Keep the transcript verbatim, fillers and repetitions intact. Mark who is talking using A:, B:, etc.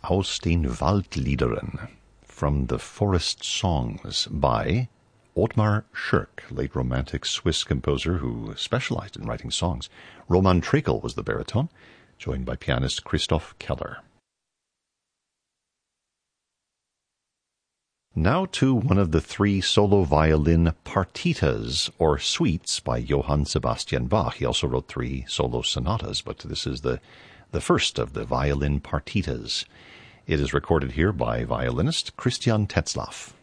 A: Aus den Waldliederen, from the Forest Songs by Ottmar Schirk, late Romantic Swiss composer who specialized in writing songs. Roman Trekel was the baritone, joined by pianist Christoph Keller. Now to one of the three solo violin partitas, or suites, by Johann Sebastian Bach. He also wrote three solo sonatas, but this is the, the first of the violin partitas. It is recorded here by violinist Christian Tetzlaff.